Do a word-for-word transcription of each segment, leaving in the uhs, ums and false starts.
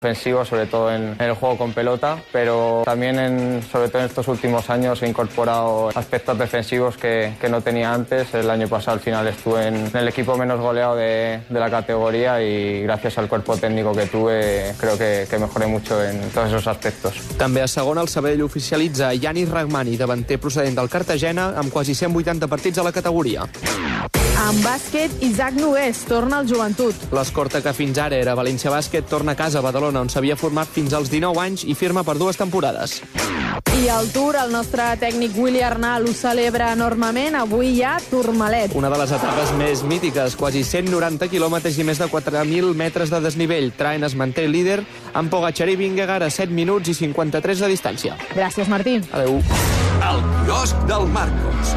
ofensivo, sobre todo en, en el juego con pelota, pero también, en, sobre todo en estos últimos años, he incorporado aspectos defensivos que, que no tenía antes. El año pasado, al final, estuve en, en el equipo menos goleado de, de la categoría y gracias al cuerpo técnico que tuve, creo que, que mejoré mucho en todos esos aspectos. També a segona, el Sabadell oficialitza Yanis Rahmani, davanter procedent del Cartagena, amb quasi cent vuitanta partits a la categoria. En bàsquet, Isaac Nogués torna al Joventut. L'escorta que fins ara era València Bàsquet torna a casa a Badalona, on s'havia format fins als dinou anys i firma per dues temporades. I el Tour, el nostre tècnic Willy Arnal ho celebra enormement. Avui hi ha Tourmalet. Una de les etapes més mítiques, quasi cent noranta quilòmetres i més de quatre mil metres de desnivell. Traen es manté líder amb Pogačar i Vingegaard a set minuts i cinquanta-tres de distància. Gràcies, Martí. Adéu. El quiosc del Marcos.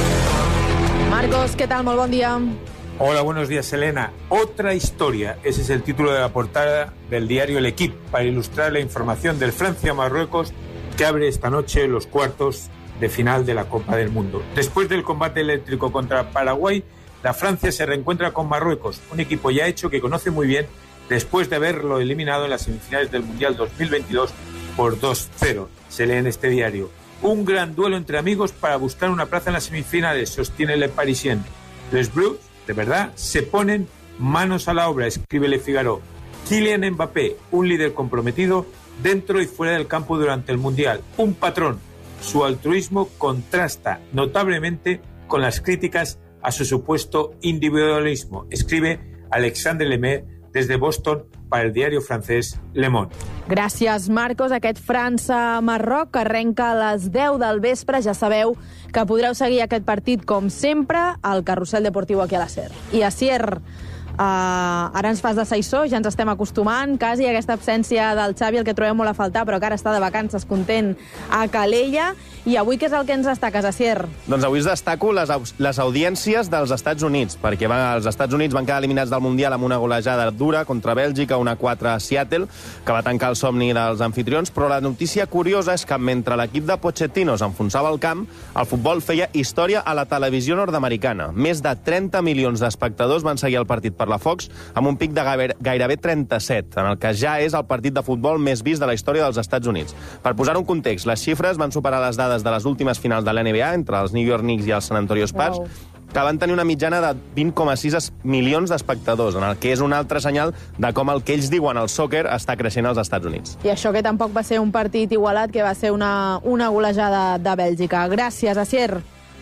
Marcos, ¿qué tal? Muy buen día. Hola, buenos días, Elena. Otra historia. Ese es el título de la portada del diario El Equipo, para ilustrar la información del Francia-Marruecos que abre esta noche los cuartos de final de la Copa del Mundo. Después del combate eléctrico contra Paraguay, la Francia se reencuentra con Marruecos, un equipo ya hecho que conoce muy bien después de haberlo eliminado en las semifinales del Mundial dos mil veintidós por dos cero. Se lee en este diario. Un gran duelo entre amigos para buscar una plaza en las semifinales, sostiene Le Parisien. Les Bleus, de verdad, se ponen manos a la obra, escribe Le Figaro. Kylian Mbappé, un líder comprometido dentro y fuera del campo durante el Mundial. Un patrón. Su altruismo contrasta notablemente con las críticas a su supuesto individualismo, escribe Alexandre Lemay desde Boston para el diario francès Le Monde. Gràcies, Marcos. Aquest França-Marroc arrenca a les deu del vespre. Ja sabeu que podreu seguir aquest partit, com sempre, al Carrusel Deportiu aquí a la SER. I a SER, uh, ara ens fas de Saissó, ja ens estem acostumant quasi a aquesta absència del Xavi, el que trobem molt a faltar, però que ara està de vacances content a Calella. I avui què és el que ens destaques, a SER? Doncs avui us destaco les, les audiències dels Estats Units, perquè va, els Estats Units van quedar eliminats del Mundial amb una golejada dura contra Bèlgica, una quatre a Seattle, que va tancar el somni dels anfitrions, però la notícia curiosa és que mentre l'equip de Pochettino s'enfonsava al camp, el futbol feia història a la televisió nord-americana. Més de trenta milions d'espectadors van seguir el partit per la Fox, amb un pic de gairebé trenta-set, en el que ja és el partit de futbol més vist de la història dels Estats Units. Per posar un context, les xifres van superar les dades de les últimes finals de l'N B A entre els New York Knicks i els San Antonio Spurs, wow, que van tenir una mitjana de vint coma sis milions d'espectadors, en el que és un altre senyal de com el que ells diuen el sòquer està creixent als Estats Units. I això que tampoc va ser un partit igualat, que va ser una, una golejada de Bèlgica. Gràcies, Asier.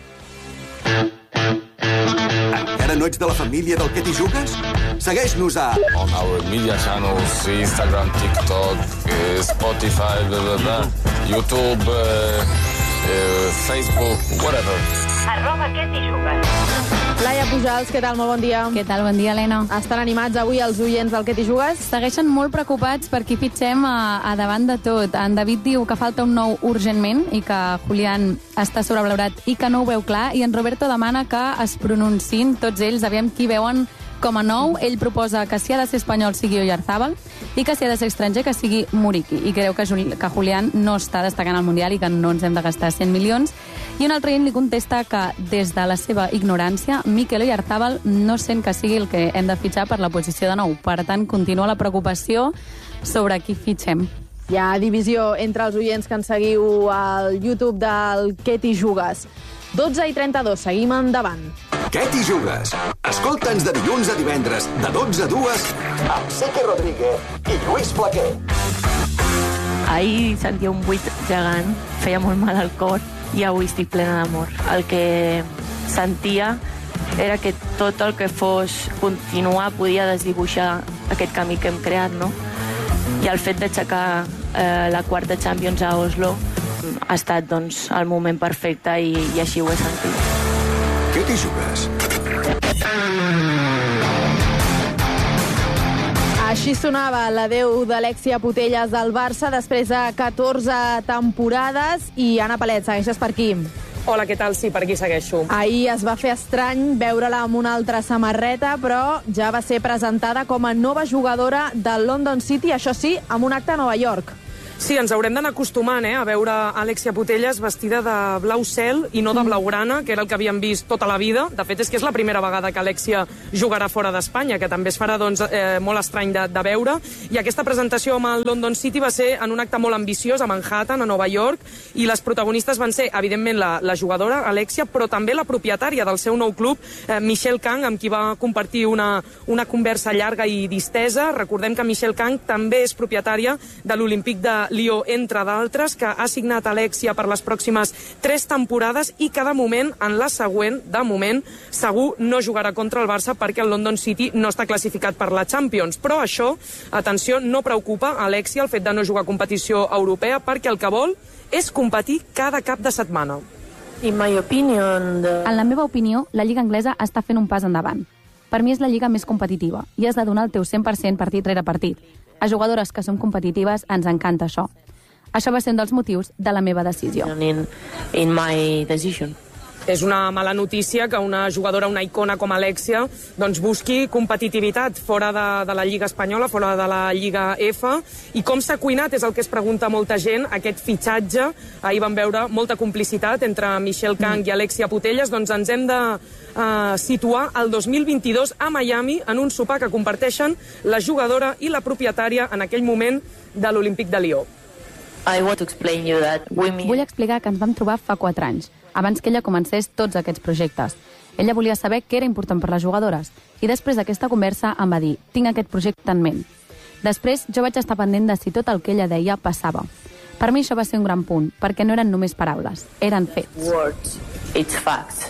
Encara no ets de la família del que t'hi jugues? Segueix-nos a... On our media channels, Instagram, TikTok, uh, Spotify, blah, blah, blah, YouTube, uh, uh, Facebook, whatever. Arroba que t'hi jugues. Laia Pujals, què tal? Molt bon dia. Què tal? Bon dia, Helena. Estan animats avui els oients del que t'hi jugues? Segueixen molt preocupats per qui fitxem a, a davant de tot. En David diu que falta un nou urgentment i que Julián està sobrevalorat i que no ho veu clar, i en Roberto demana que es pronunciïn tots ells, aviam qui veuen com a nou. Ell proposa que si ha de ser espanyol sigui Oyarzábal i que si ha de ser estranger que sigui Muriqui, i creu que, que Julián no està destacant al Mundial i que no ens hem de gastar cent milions. I un altre gent li contesta que des de la seva ignorància Mikel Oyarzábal no sent que sigui el que hem de fitxar per la posició de nou. Per tant, continua la preocupació sobre qui fitxem. Hi ha divisió entre els oients que ens seguiu al YouTube del Què t'hi jugues. dotze i trenta-dos, seguim endavant. Què t'hi jugues? Escolta'ns de dilluns a divendres, de dotze a dues, amb Seque Rodríguez i Lluís Flaquer. Ahir sentia un buit gegant, feia molt mal al cor, i avui estic plena d'amor. El que sentia era que tot el que fos continuar podia desdibuixar aquest camí que hem creat, no? I el fet d'aixecar eh, la quarta Champions a Oslo ha estat, doncs, el moment perfecte i, i així ho he sentit. Què t'hi jugues? Així sonava l'adeu d'Alexia Putellas del Barça després de catorze temporades. I Anna Palet, segueixes per aquí? Hola, què tal? Sí, per aquí segueixo. Ahir es va fer estrany veure-la amb una altra samarreta, però ja va ser presentada com a nova jugadora del London City, això sí, amb un acte a Nova York. Sí, ens haurem d'anar acostumant eh, a veure Alexia Putellas vestida de blau cel i no de blaugrana, que era el que havíem vist tota la vida. De fet, és que és la primera vegada que Alexia jugarà fora d'Espanya, que també es farà doncs, eh, molt estrany de, de veure. I aquesta presentació amb el London City va ser en un acte molt ambiciós a Manhattan, a Nova York, i les protagonistes van ser, evidentment, la, la jugadora, Alexia, però també la propietària del seu nou club, eh, Michelle Kang, amb qui va compartir una, una conversa llarga i distesa. Recordem que Michelle Kang també és propietària de l'Olímpic de Lió, entre d'altres, que ha signat Alexia per les pròximes tres temporades i que de moment, en la següent, de moment, segur no jugarà contra el Barça perquè el London City no està classificat per la Champions. Però això, atenció, no preocupa a Alexia el fet de no jugar a competició europea perquè el que vol és competir cada cap de setmana. In my opinion, the... En la meva opinió, la Lliga Anglesa està fent un pas endavant. Per mi és la lliga més competitiva i has de donar el teu cent per cent partit rere partit. A jugadores que són competitives ens encanta això. Això va ser un dels motius de la meva decisió. In, in my decision. És una mala notícia que una jugadora, una icona com Alexia, doncs busqui competitivitat fora de, de la Lliga Espanyola, fora de la Lliga F. I com s'ha cuinat és el que es pregunta molta gent, aquest fitxatge. Ahir vam veure molta complicitat entre Michelle Kang mm. i Alexia Putellas. Doncs ens hem de uh, situar el dos mil vint-i-dos a Miami en un sopar que comparteixen la jugadora i la propietària en aquell moment de l'Olímpic de Lió. I want to explain you that women... Vull explicar que ens vam trobar fa quatre anys, abans que ella comencés tots aquests projectes. Ella volia saber què era important per les jugadores i després d'aquesta conversa em va dir «Tinc aquest projecte en ment». Després jo vaig estar pendent de si tot el que ella deia passava. Per mi això va ser un gran punt, perquè no eren només paraules, eren fets. Words, it's facts.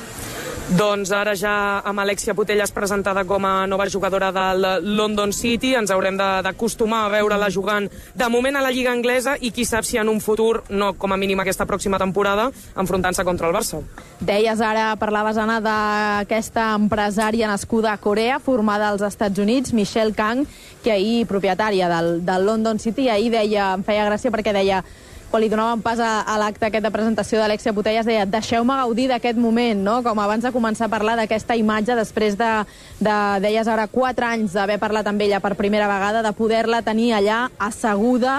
Doncs ara ja amb Alexia Putellas presentada com a nova jugadora del London City, ens haurem d'acostumar a veure-la jugant de moment a la Lliga Anglesa i qui sap si en un futur, no com a mínim aquesta pròxima temporada, enfrontant-se contra el Barça. Deies ara, parlaves, Anna, d'aquesta empresària nascuda a Corea, formada als Estats Units, Michelle Kang, que ahir, propietària del, del London City, ahir deia, em feia gràcia perquè deia, quan li donaven pas a, a l'acte aquest de presentació d'Alexia Putellas, deia deixeu-me gaudir d'aquest moment, no? Com abans de començar a parlar d'aquesta imatge, després de, de, deies ara, quatre anys d'haver parlat amb ella per primera vegada, de poder-la tenir allà asseguda,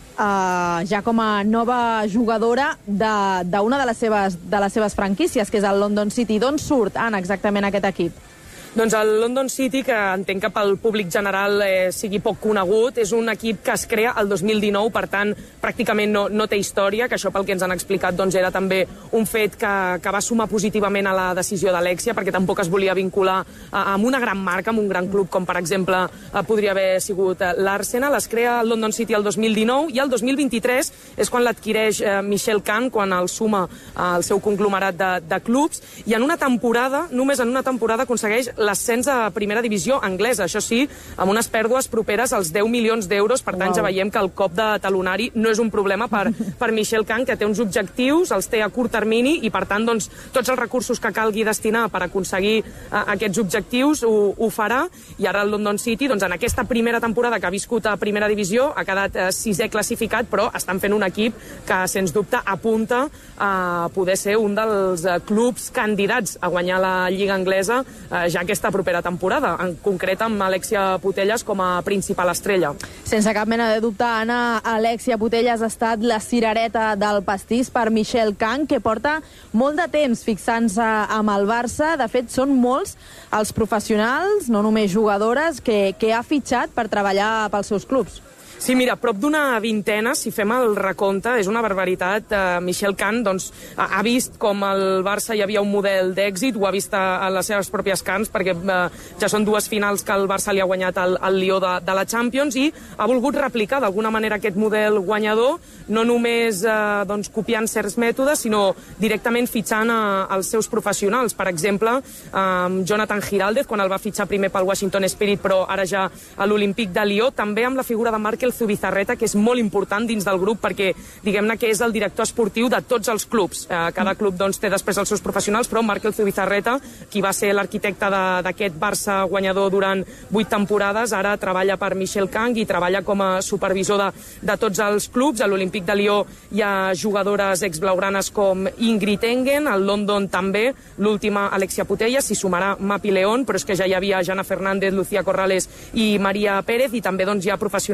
Uh, ja com a nova jugadora d'una de, de, les seves, de les seves franquícies, que és el London City. D'on surt, Anna, exactament aquest equip? Doncs el London City, que entenc que pel públic general eh, sigui poc conegut, és un equip que es crea el dos mil dinou, per tant, pràcticament no, no té història, que això pel que ens han explicat doncs, era també un fet que, que va sumar positivament a la decisió d'Alexia, perquè tampoc es volia vincular a, amb una gran marca, amb un gran club, com per exemple eh, podria haver sigut eh, l'Arsenal. Es crea el London City el dos mil dinou i el dos mil vint-i-tres és quan l'adquireix eh, Michelle Kang, quan el suma al eh, seu conglomerat de, de clubs, i en una temporada, només en una temporada, aconsegueix l'ascens a primera divisió anglesa, això sí, amb unes pèrdues properes als deu milions d'euros, per tant wow. Ja veiem que el cop de talonari no és un problema per, per Michelle Kang, que té uns objectius, els té a curt termini i per tant doncs, tots els recursos que calgui destinar per aconseguir uh, aquests objectius ho, ho farà, i ara el London City doncs, en aquesta primera temporada que ha viscut a primera divisió ha quedat uh, sisè classificat, però estan fent un equip que sens dubte apunta a poder ser un dels uh, clubs candidats a guanyar la Lliga Anglesa uh, ja aquesta propera temporada, en concret amb Alexia Putellas com a principal estrella. Sense cap mena de dubte, Anna, Alexia Putellas ha estat la cirereta del pastís per Michelle Kang, que porta molt de temps fixant-se amb el Barça. De fet, són molts els professionals, no només jugadores, que, que ha fitxat per treballar pels seus clubs. Sí, mira, prop d'una vintena, si fem el recompte, és una barbaritat. Uh, Michelle Kang doncs, ha, ha vist com al Barça hi havia un model d'èxit, ho ha vist a, a les seves pròpies cans, perquè uh, ja són dues finals que el Barça li ha guanyat al, al Lió de, de la Champions, i ha volgut replicar d'alguna manera aquest model guanyador, no només uh, doncs, copiant certs mètodes, sinó directament fitxant uh, els seus professionals. Per exemple, um, Jonathan Giraldez, quan el va fitxar primer pel Washington Spirit, però ara ja a l'Olímpic de Lió, també amb la figura de Markel Zubizarreta, que és molt important dins del grup perquè, diguem-ne, que és el director esportiu de tots els clubs. Eh, cada club doncs, té després els seus professionals, però Markel Zubizarreta, qui va ser l'arquitecte d'aquest Barça guanyador durant vuit temporades, ara treballa per Michelle Kang i treballa com a supervisor de, de tots els clubs. A l'Olímpic de Lió hi ha jugadores exblaugranes com Ingrid Engen, al London també, l'última Alexia Putellas, s'hi sumarà Mapi León, però és que ja hi havia Jana Fernández, Lucía Corrales i Maria Pérez, i també doncs, hi ha professionals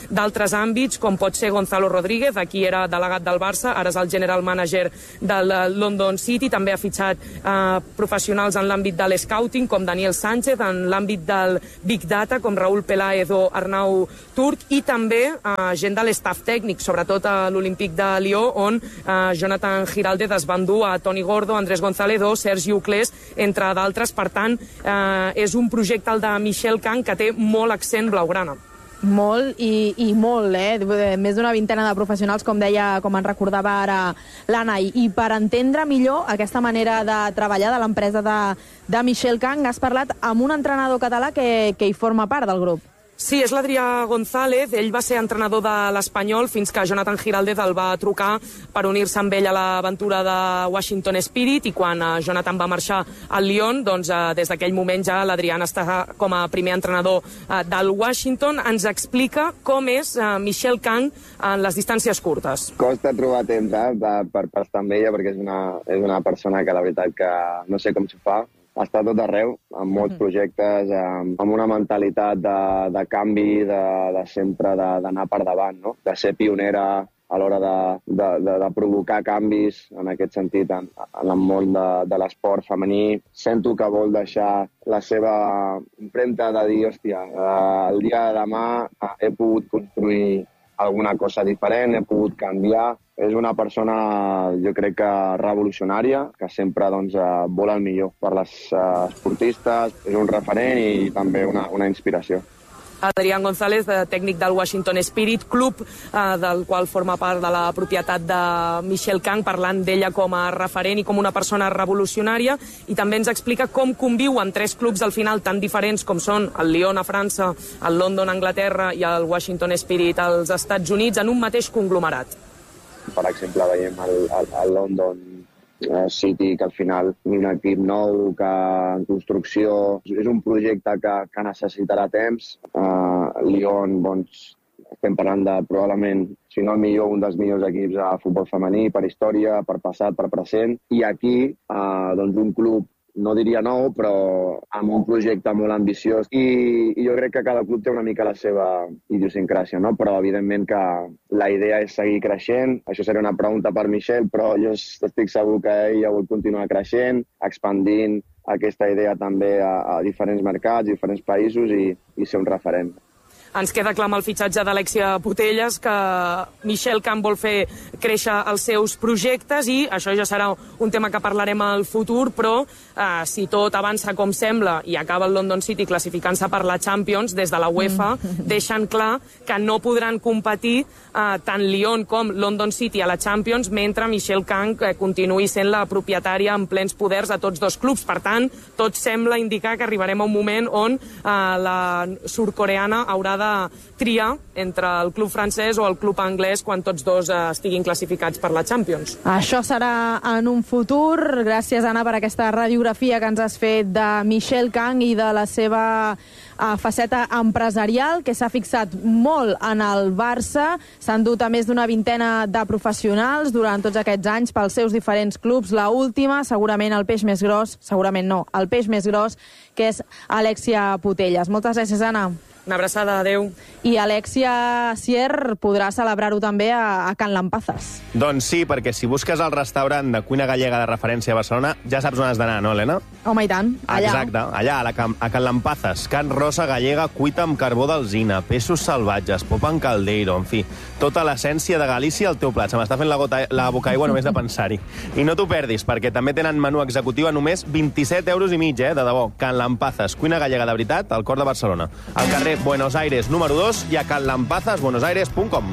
d'altres àmbits, com pot ser Gonzalo Rodríguez, aquí era delegat del Barça, ara és el general manager del London City, també ha fitxat eh, professionals en l'àmbit de l'scouting, com Daniel Sánchez, en l'àmbit del Big Data, com Raúl Peláez o Arnau Turc, i també eh, gent de l'estaf tècnic, sobretot a l'Olímpic de Lió, on eh, Jonathan Giraldez es va endur a Toni Gordo, Andrés González o Sergi Uclés, entre d'altres. Per tant, eh, és un projecte, el de Michel Kang, que té molt accent blaugrana. Molt i, i molt, eh? Més d'una vintena de professionals, com deia, com en recordava ara l'Anna. I per entendre millor aquesta manera de treballar de l'empresa de, de Michel Kang, has parlat amb un entrenador català que, que hi forma part del grup. Sí, és l'Adrià González. Ell va ser entrenador de l'Espanyol fins que Jonathan Giraldez el va trucar per unir-se amb ell a l'aventura de Washington Spirit, i quan Jonathan va marxar al Lyon, doncs des d'aquell moment ja l'Adrià està com a primer entrenador del Washington. Ens explica com és Michel Kang en les distàncies curtes. Costa trobar temps eh, per, per estar amb ella, perquè és una, és una persona que la veritat que no sé com s'ho fa. Està tot arreu, amb molts projectes, amb, amb una mentalitat de, de canvi, de, de sempre d'anar per davant, no? De ser pionera a l'hora de, de, de, de provocar canvis, en aquest sentit, en, en el món de, de l'esport femení. Sento que vol deixar la seva empremta de dir, hòstia, eh, el dia de demà he pogut construir alguna cosa diferent, he pogut canviar. És una persona, jo crec que revolucionària, que sempre doncs, vol el millor per les uh, esportistes, és un referent i també una, una inspiració. Adrián González, tècnic del Washington Spirit, club eh, del qual forma part de la propietat de Michel Kang, parlant d'ella com a referent i com una persona revolucionària, i també ens explica com conviuen tres clubs al final tan diferents com són el Lyon a França, el London a Anglaterra i el Washington Spirit als Estats Units en un mateix conglomerat. Per exemple, veiem el, el, el London City, que al final és un equip nou, que en construcció és un projecte que, que necessitarà temps. Uh, Lyon, doncs, estem parlant de probablement, si no el millor, un dels millors equips de futbol femení, per història, per passat, per present. I aquí, uh, doncs, un club, no diria nou, però amb un projecte molt ambiciós. I, i jo crec que cada club té una mica la seva idiosincràsia, no? Però evidentment que la idea és seguir creixent. Això seria una pregunta per Michel, però jo estic segur que ella vol continuar creixent, expandint aquesta idea també a, a diferents mercats, diferents països i, i ser un referent. Ens queda clar amb el fitxatge d'Alexia Putellas que Michel Kang vol fer créixer els seus projectes, i això ja serà un tema que parlarem al futur, però eh, si tot avança com sembla i acaba el London City classificant-se per la Champions, des de la UEFA mm. deixen clar que no podran competir eh, tant Lyon com London City a la Champions mentre Michel Kang eh, continuï sent la propietària amb plens poders a tots dos clubs. Per tant, tot sembla indicar que arribarem a un moment on eh, la surcoreana haurà de triar entre el club francès o el club anglès quan tots dos eh, estiguin classificats per la Champions. Això serà en un futur. Gràcies, Anna, per aquesta radiografia que ens has fet de Michel Kang i de la seva uh, faceta empresarial, que s'ha fixat molt en el Barça. S'han dut a més d'una vintena de professionals durant tots aquests anys pels seus diferents clubs. La última, segurament el peix més gros, segurament no, el peix més gros, que és Alexia Putellas. Moltes gràcies, Anna. Una abraçada, adeu. I Alexia Sier podrà celebrar-ho també a, a Can Lampazes. Doncs sí, perquè si busques el restaurant de cuina gallega de referència a Barcelona, ja saps on has d'anar, no, Helena? Home, i tant, allà. Exacte, allà, a, la, a Can Lampazes. Can rosa gallega cuita amb carbó d'alzina, peixos salvatges, pop en caldeiro, en fi, tota l'essència de Galícia al teu plat. Se m'està fent la, gota, la boca aigua només de pensar-hi. I no t'ho perdis, perquè també tenen menú executiu a només vint-i-set euros i mig, eh, de debò. Can Lampazes, cuina gallega de veritat, al cor de Barcelona. Al carrer Buenos Aires número dos i a canlampazes buenos aires punt com.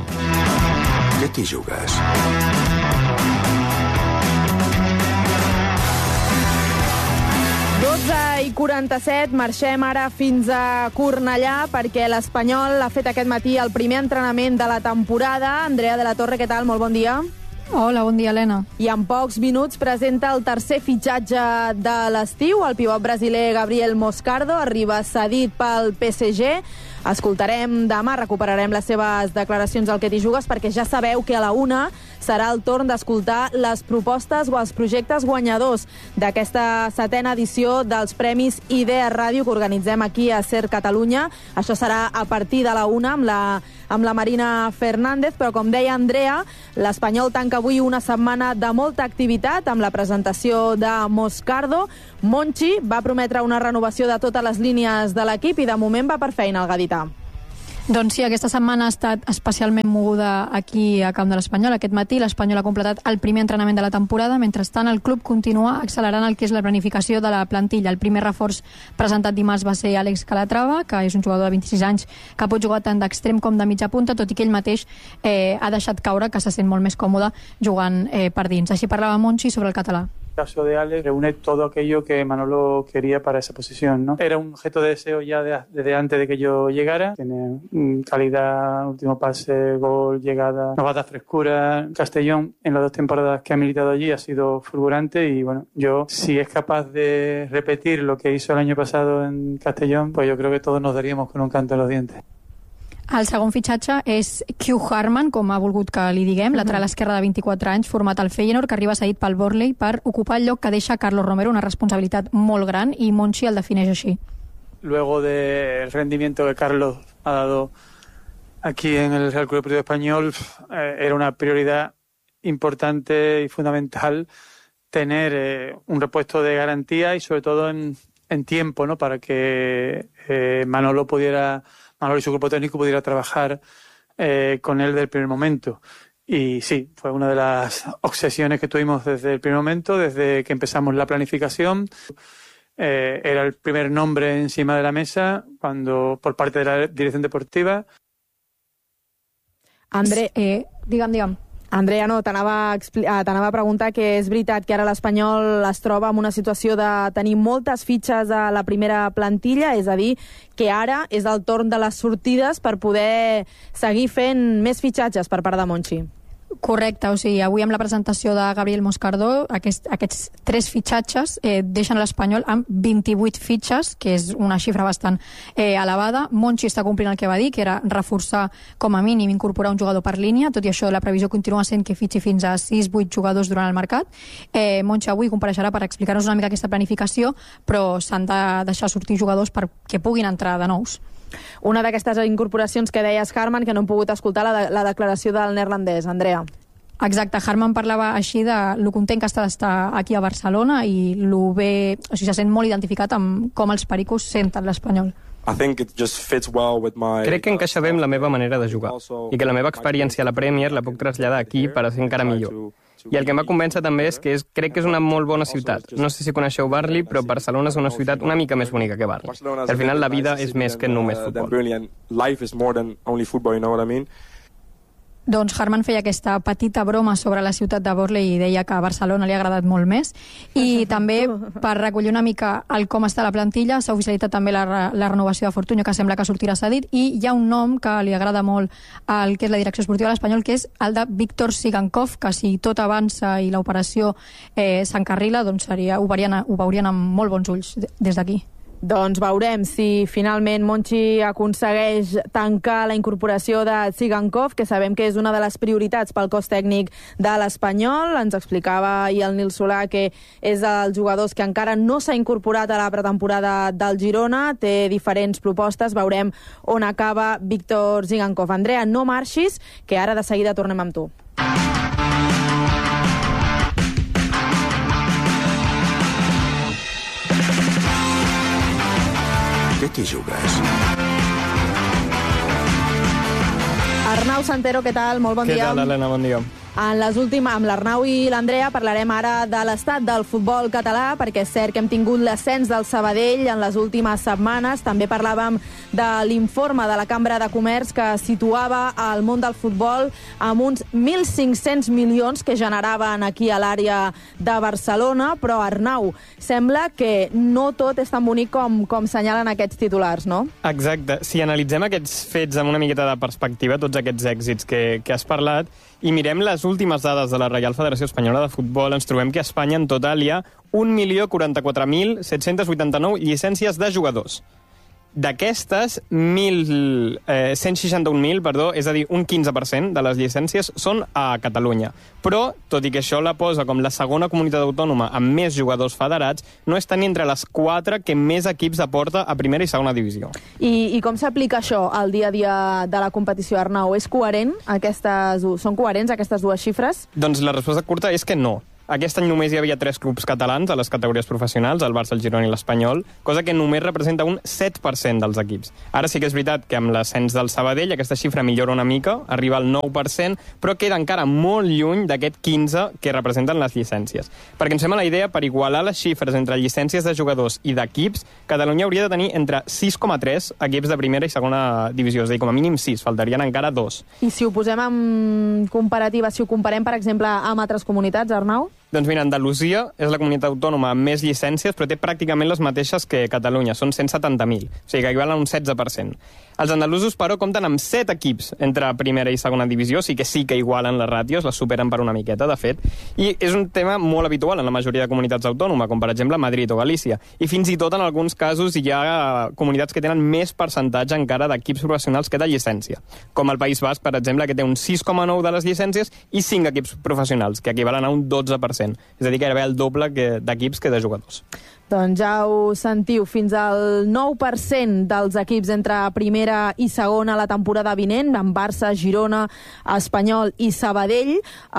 I aquí jugues. dotze i quaranta-set, marxem ara fins a Cornellà perquè l'Espanyol ha fet aquest matí el primer entrenament de la temporada. Andrea de la Torre, què tal? Molt bon dia. Hola, bon dia, Helena. I en pocs minuts presenta el tercer fitxatge de l'estiu. El pivot brasiler Gabriel Moscardo arriba cedit pel P S G. Escoltarem demà, recuperarem les seves declaracions al Que t'hi jugues, perquè ja sabeu que a la una serà el torn d'escoltar les propostes o els projectes guanyadors d'aquesta setena edició dels Premis Idea Ràdio que organitzem aquí a SER Catalunya. Això serà a partir de la una amb la amb la Marina Fernández, però com deia Andrea, l'Espanyol tanca avui una setmana de molta activitat amb la presentació de Moscardo. Monchi va prometre una renovació de totes les línies de l'equip i de moment va per feina el gadità. Doncs sí, aquesta setmana ha estat especialment moguda aquí a Camp de l'Espanyol. Aquest matí l'Espanyol ha completat el primer entrenament de la temporada. Mentrestant, el club continua accelerant el que és la planificació de la plantilla. El primer reforç presentat dimarts va ser Àlex Calatrava, que és un jugador de vint-i-sis anys que pot jugar tant d'extrem com de mitja punta, tot i que ell mateix eh, ha deixat caure que se sent molt més còmode jugant eh, per dins. Així parlava Monchi sobre el català. El caso de Alex reúne todo aquello que Manolo quería para esa posición, ¿no? Era un objeto de deseo ya de, desde antes de que yo llegara. Tiene calidad, último pase, gol, llegada, nos va a dar frescura. Castellón, en las dos temporadas que ha militado allí, ha sido fulgurante y, bueno, yo, si es capaz de repetir lo que hizo el año pasado en Castellón, pues yo creo que todos nos daríamos con un canto en los dientes. El segon fitxatge és Q Harman, com ha volgut que li diguem, lateral esquerre de vint-i-quatre anys, format al Feyenoord, que arriba cedit pel Burnley per ocupar el lloc que deixa Carlos Romero, una responsabilitat molt gran, i Monchi el defineix així. Luego del rendimiento que Carlos ha dado aquí en el Real Club Deportivo Español, eh, era una prioridad importante y fundamental tener eh, un repuesto de garantía y sobre todo en, en tiempo, ¿no? Para que eh, Manolo pudiera... Manolo y su grupo técnico pudiera trabajar eh, con él desde el primer momento. Y sí, fue una de las obsesiones que tuvimos desde el primer momento, desde que empezamos la planificación. Eh, era el primer nombre encima de la mesa cuando por parte de la dirección deportiva. André, eh, digue'm, digue'm. Andrea, no, t'anava a, t'anava a preguntar que és veritat que ara l'Espanyol es troba en una situació de tenir moltes fitxes a la primera plantilla, és a dir, que ara és el torn de les sortides per poder seguir fent més fitxatges per part de Monchi. Correcte, o sigui, avui amb la presentació de Gabriel Moscardó, aquest, aquests tres fitxatges eh, deixen l'Espanyol amb vint-i-vuit fitxes, que és una xifra bastant eh, elevada. Monchi està complint el que va dir, que era reforçar com a mínim, incorporar un jugador per línia, tot i això la previsió continua sent que fitxi fins a sis vuit jugadors durant el mercat. Eh, Monchi avui compareixerà per explicar-nos una mica aquesta planificació, però s'han de deixar sortir jugadors perquè puguin entrar de nous. Una d'aquestes incorporacions que deies, Harman, que no hem pogut escoltar la, de, la declaració del neerlandès. Andrea. Exacte, Harman parlava així de lo content que està d'estar aquí a Barcelona i lo bé, o sigui, se sent molt identificat amb com els pericos senten l'Espanyol. Crec que encaixa bé amb la meva manera de jugar i que la meva experiència a la Premier la puc traslladar aquí per a ser encara millor. I el que m'ha convèncer també és que és, crec que és una molt bona ciutat. No sé si coneixeu Burnley, però Barcelona és una ciutat una mica més bonica que Burnley. Al final la vida és més que només futbol. Doncs Harman feia aquesta petita broma sobre la ciutat de Burnley i deia que a Barcelona li ha agradat molt més. I també, per recollir una mica el com està la plantilla, s'ha oficialitzat també la, la renovació de Fortuño, que sembla que sortirà cedit, i hi ha un nom que li agrada molt al que és la direcció esportiva de l'Espanyol, que és el de Víctor Sigankov, que si tot avança i l'operació eh, s'encarrila, doncs seria, ho, veurien, ho veurien amb molt bons ulls des d'aquí. Doncs veurem si finalment Monchi aconsegueix tancar la incorporació de Sigankov, que sabem que és una de les prioritats pel cos tècnic de l'Espanyol. Ens explicava ahir el Nil Solà que és dels jugadors que encara no s'ha incorporat a la pretemporada del Girona. Té diferents propostes. Veurem on acaba Víctor Sigankov. Andrea, no marxis, que ara de seguida tornem amb tu. Què t'hi jugues? Arnau Santero, què tal? Molt bon dia. dia. Què tal, Helena? Bon dia. En les últimes, amb l'Arnau i l'Andrea parlarem ara de l'estat del futbol català, perquè és cert que hem tingut l'ascens del Sabadell en les últimes setmanes. També parlàvem de l'informe de la Cambra de Comerç que situava el món del futbol amb uns mil cinc-cents milions que generaven aquí a l'àrea de Barcelona, però Arnau, sembla que no tot és tan bonic com, com senyalen aquests titulars, no? Exacte. Si analitzem aquests fets amb una miqueta de perspectiva, tots aquests èxits que, que has parlat, i mirem les últimes dades de la Reial Federació Espanyola de Futbol, ens trobem que a Espanya en total hi ha un milió quaranta-quatre mil set-cents vuitanta-nou llicències de jugadors. D'aquestes, eh, cent seixanta-un mil, perdó, és a dir, un quinze per cent de les llicències són a Catalunya. Però, tot i que això la posa com la segona comunitat autònoma amb més jugadors federats, no està ni entre les quatre que més equips aporta a primera i segona divisió. I, i com s'aplica això al dia a dia de la competició, Arnau? És coherent? Aquestes, són coherents aquestes dues xifres? Doncs la resposta curta és que no. Aquest any només hi havia tres clubs catalans a les categories professionals, el Barça, el Girona i l'Espanyol, cosa que només representa un set per cent dels equips. Ara sí que és veritat que amb l'ascens del Sabadell aquesta xifra millora una mica, arriba al nou per cent, però queda encara molt lluny d'aquest quinze per cent que representen les llicències. Perquè ens fem la idea, per igualar les xifres entre llicències de jugadors i d'equips, Catalunya hauria de tenir entre sis coma tres equips de primera i segona divisió, és a dir, com a mínim sis, faltarien encara dos. I si ho posem en comparativa, si ho comparem, per exemple, amb altres comunitats, Arnau? Doncs mira, Andalusia és la comunitat autònoma amb més llicències, però té pràcticament les mateixes que Catalunya, són cent setanta mil, o sigui que equivalen a un setze per cent. Els andalusos, però, compten amb set equips entre primera i segona divisió, o sigui que sí que igualen les ràtios, les superen per una miqueta, de fet, i és un tema molt habitual en la majoria de comunitats autònomes, com per exemple Madrid o Galícia, i fins i tot en alguns casos hi ha comunitats que tenen més percentatge encara d'equips professionals que de llicència, com el País Basc, per exemple, que té un sis coma nou de les llicències i cinc equips professionals, que equivalen a un dotze per cent. És a dir, gairebé el doble d'equips que de jugadors. Doncs ja ho sentiu, fins al nou per cent dels equips entre primera i segona la temporada vinent, amb Barça, Girona, Espanyol i Sabadell,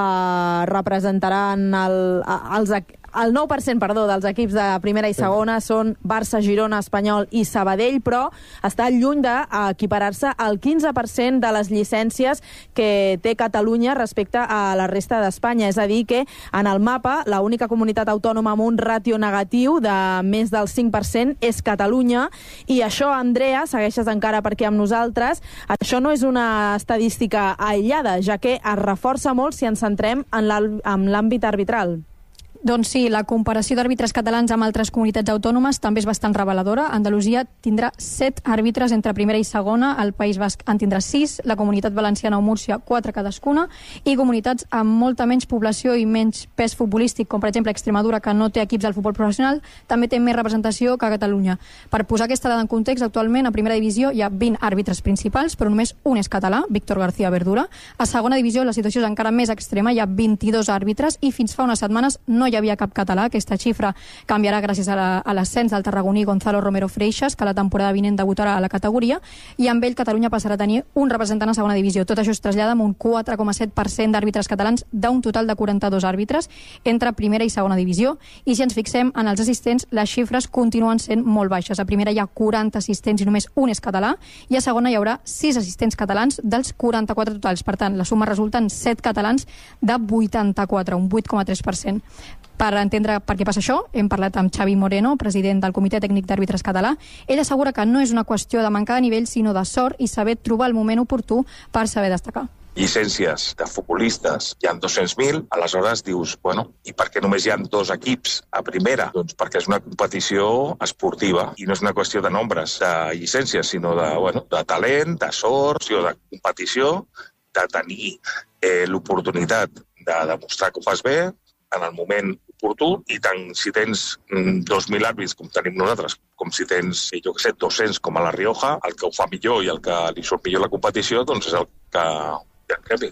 eh, representaran el, els equips. El nou per cent, perdó, dels equips de primera i segona són Barça, Girona, Espanyol i Sabadell, però està lluny d'equiparar-se al quinze per cent de les llicències que té Catalunya respecte a la resta d'Espanya. És a dir, que en el mapa l'única comunitat autònoma amb un ràtio negatiu de més del cinc per cent és Catalunya, i això, Andrea, segueixes encara perquè amb nosaltres, això no és una estadística aïllada, ja que es reforça molt si ens centrem en l'àmbit arbitral. Doncs sí, la comparació d'àrbitres catalans amb altres comunitats autònomes també és bastant reveladora. Andalusia tindrà set àrbitres entre primera i segona, el País Basc en tindrà sis, la Comunitat Valenciana o Múrcia quatre cadascuna, i comunitats amb molta menys població i menys pes futbolístic, com per exemple Extremadura, que no té equips del futbol professional, també té més representació que Catalunya. Per posar aquesta dada en context, actualment a primera divisió hi ha vint àrbitres principals, però només un és català, Víctor García Verdura. A segona divisió la situació és encara més extrema, hi ha vint-i-dos àrbitres i fins fa unes setmanes no hi havia cap català. Aquesta xifra canviarà gràcies a l'ascens del tarragoní Gonzalo Romero Freixas, que la temporada vinent debutarà a la categoria, i amb ell Catalunya passarà a tenir un representant a segona divisió. Tot això es trasllada amb un quatre coma set per cent d'àrbitres catalans d'un total de quaranta-dos àrbitres entre primera i segona divisió. I si ens fixem en els assistents, les xifres continuen sent molt baixes. A primera hi ha quaranta assistents i només un és català, i a segona hi haurà sis assistents catalans dels quaranta-quatre totals. Per tant, la suma resulta en set catalans de vuitanta-quatre, un vuit coma tres per cent. Per entendre per què passa això, hem parlat amb Xavi Moreno, president del Comitè Tècnic d'Àrbitres Català. Ell assegura que no és una qüestió de mancar de nivell, sinó de sort i saber trobar el moment oportú per saber destacar. Llicències de futbolistes hi ha dos-cents mil, aleshores dius, bueno, i per què només hi ha dos equips a primera? Doncs perquè és una competició esportiva i no és una qüestió de nombres de llicències, sinó de, bueno, de talent, de sort, de competició, de tenir eh, l'oportunitat de demostrar que ho fas bé en el moment oportú, i tant si tens dos mil àrbits com tenim nosaltres, com si tens, jo què sé, dos-cents com a la Rioja, el que ho fa millor i el que li surt millor la competició, doncs és el que hi ha.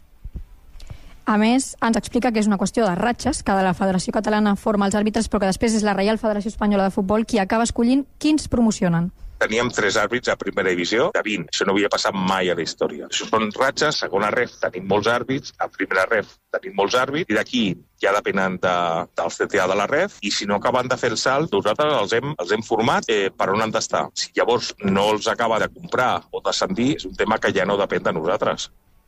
A més, ens explica que és una qüestió de ratxes, que de la Federació Catalana forma els àrbitres, però que després és la Reial Federació Espanyola de Futbol qui acaba escollint quins promocionen. Teníem tres àrbits a primera divisió de vint. Això no havia passat mai a la història. Això són ratxes, segona ref tenim molts àrbits, a primera ref tenim molts àrbits, i d'aquí ja depenen de, del C T A de la ref, i si no acaben de fer el salt, nosaltres els hem, els hem format eh, per on han d'estar. Si llavors no els acaba de comprar o d'ascendir, és un tema que ja no depèn de nosaltres.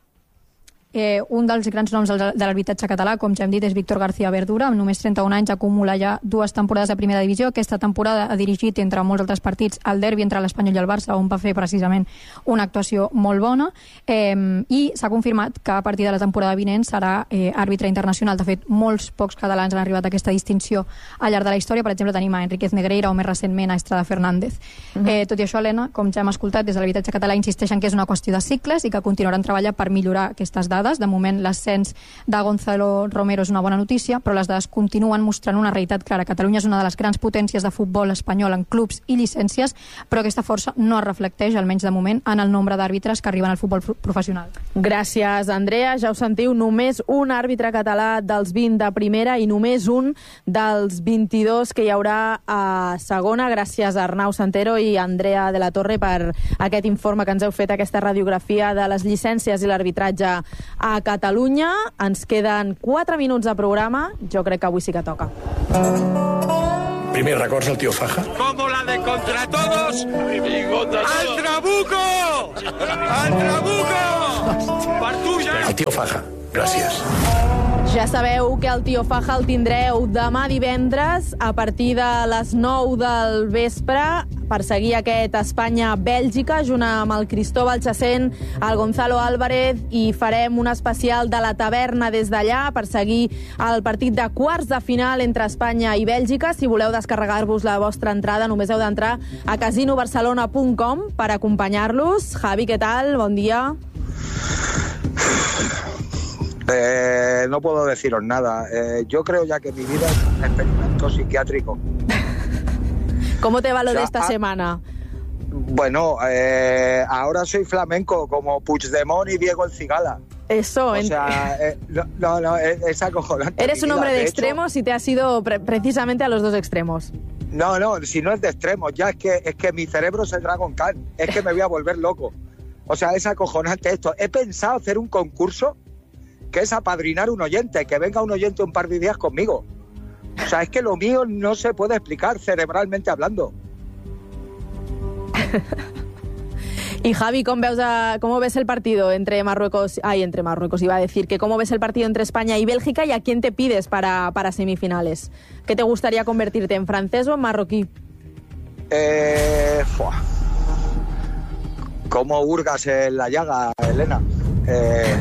Eh, un dels grans noms de l'arbitratge català, com ja hem dit, és Víctor García Verdura. Amb només trenta-un anys acumula ja dues temporades de primera divisió. Aquesta temporada ha dirigit, entre molts altres partits, el derbi entre l'Espanyol i el Barça, on va fer precisament una actuació molt bona, eh, i s'ha confirmat que a partir de la temporada vinent serà eh, àrbitre internacional. De fet, molts pocs catalans han arribat a aquesta distinció al llarg de la història. Per exemple, tenim a Enríquez Negreira o més recentment a Estrada Fernández. Uh-huh. eh, tot i això, Helena, com ja hem escoltat, des de l'arbitratge català insisteixen que és una qüestió de cicles i que continuaran treballant per millorar aquestes dades dades. De moment, l'ascens de Gonzalo Romero és una bona notícia, però les dades continuen mostrant una realitat clara. Catalunya és una de les grans potències de futbol espanyol en clubs i llicències, però aquesta força no es reflecteix, almenys de moment, en el nombre d'àrbitres que arriben al futbol professional. Gràcies, Andrea. Ja ho sentiu, només un àrbitre català dels vint de primera i només un dels vint-i-dos que hi haurà a segona. Gràcies a Arnau Santero i Andrea de la Torre per aquest informe que ens heu fet, aquesta radiografia de les llicències i l'arbitratge a Catalunya. Ens queden quatre minuts de programa. Jo crec que avui sí que toca. Primer, records el tío Faja? Como la de Contra Todos. ¡Al Trabuco! ¡Al Trabuco! Per tu ja! El tío Faja. Gràcies. Ja sabeu que el Tio Faja el tindreu demà divendres a partir de les nou del vespre per seguir aquest Espanya-Bèlgica junt amb el Cristóbal Chacén, el Gonzalo Álvarez, i farem un especial de la taverna des d'allà per seguir el partit de quarts de final entre Espanya i Bèlgica. Si voleu descarregar-vos la vostra entrada, només heu d'entrar a casino barcelona punt com per acompanyar-los. Javi, què tal? Bon dia. Eh, no puedo deciros nada. Eh, yo creo ya que mi vida es un experimento psiquiátrico. ¿Cómo te va lo o sea, de esta a... semana? Bueno, eh, ahora soy flamenco como Puigdemont y Diego el Cigala. Eso. O sea, eh, no, no, no, es, es acojonante. Eres un hombre de, de extremos hecho, y te has ido pre precisamente a los dos extremos. No, no, si no es de extremos, ya es que, es que mi cerebro es el Dragon Khan. Es que me voy a volver loco. O sea, es acojonante esto. He pensado hacer un concurso que es apadrinar un oyente, que venga un oyente un par de días conmigo. O sea, es que lo mío no se puede explicar cerebralmente hablando. Y Javi, ¿cómo ves, a, ¿cómo ves el partido entre Marruecos? Ay, entre Marruecos iba a decir, que ¿cómo ves el partido entre España y Bélgica y a quién te pides para, para semifinales? ¿Qué te gustaría convertirte, en francés o en marroquí? Eh, fuah. ¿Cómo hurgas en la llaga, Elena? Eh...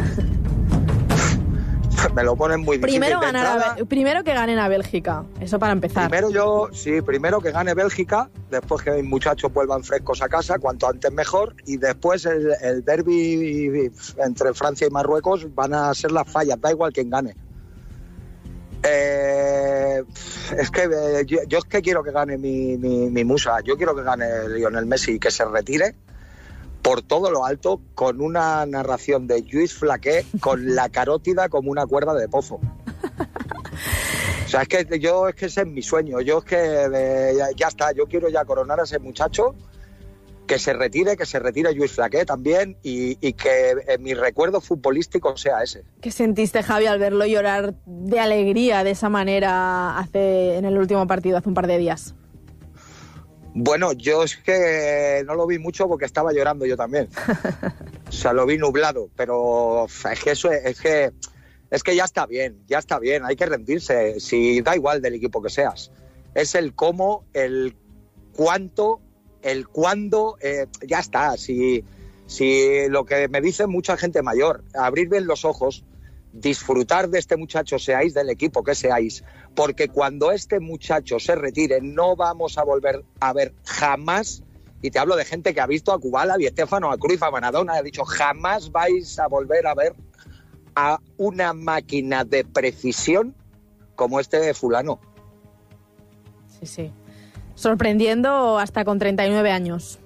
Me lo ponen muy difícil. Primero, ganar a, primero que ganen a Bélgica, eso para empezar. Primero yo, sí, primero que gane Bélgica, después que mis muchachos vuelvan frescos a casa, cuanto antes mejor, y después el, el derbi entre Francia y Marruecos van a ser las fallas, da igual quién gane. Eh, es que eh, yo, yo es que quiero que gane mi, mi, mi musa, yo quiero que gane Lionel Messi y que se retire por todo lo alto, con una narración de Lluís Flaqué, con la carótida como una cuerda de pozo. O sea, es que yo, es que ese es mi sueño. Yo es que eh, ya, ya está, yo quiero ya coronar a ese muchacho, que se retire, que se retire Lluís Flaqué también, y, y que eh, mi recuerdo futbolístico sea ese. ¿Qué sentiste, Javi, al verlo llorar de alegría de esa manera hace en el último partido, hace un par de días? Bueno, yo es que no lo vi mucho porque estaba llorando yo también. O sea, lo vi nublado, pero es que eso es, es que es que ya está bien, ya está bien, hay que rendirse, si da igual del equipo que seas. Es el cómo, el cuánto, el cuándo, eh, ya está. Si, si lo que me dice mucha gente mayor, abrir bien los ojos, disfrutar de este muchacho, seáis del equipo que seáis, porque cuando este muchacho se retire no vamos a volver a ver jamás, y te hablo de gente que ha visto a Kubala, a Di Stéfano, a Cruyff, a Maradona, ha dicho jamás vais a volver a ver a una máquina de precisión como este fulano. Sí, sí. Sorprendiendo hasta con treinta y nueve años.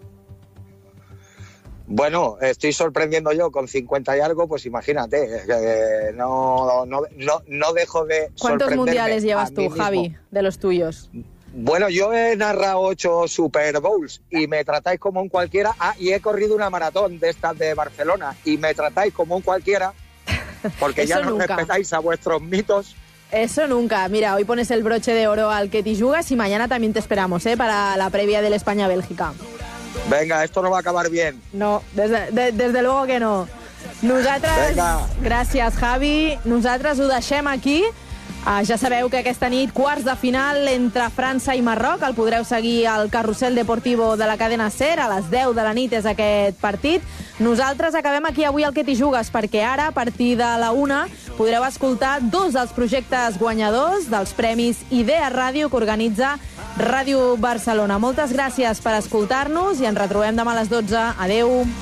Bueno, estoy sorprendiendo yo con cincuenta y algo, pues imagínate, eh, no, no, no, no dejo de sorprenderme. ¿Cuántos mundiales llevas tú, Javi, de los tuyos? Bueno, yo he narrado ocho Super Bowls y me tratáis como un cualquiera. Ah, y he corrido una maratón de estas de Barcelona y me tratáis como un cualquiera, porque ya no nunca respetáis a vuestros mitos. Eso nunca. Mira, hoy pones el broche de oro al que te jugas y mañana también te esperamos, ¿eh? Para la previa del España-Bèlgica. Venga, esto no va a acabar bien. No, desde, de, desde luego que no. Nosaltres, Venga. Gràcies, Javi. Nosaltres ho deixem aquí. Uh, ja sabeu que aquesta nit quarts de final entre França i Marroc. El podreu seguir al Carrusel Deportivo de la cadena SER. A les deu de la nit és aquest partit. Nosaltres acabem aquí avui al Que t'hi jugues, perquè ara, a partir de la una, podreu escoltar dos dels projectes guanyadors dels Premis Idea Ràdio que organitza Ràdio Barcelona. Moltes gràcies per escoltar-nos i ens retrobem demà a les dotze. Adeu.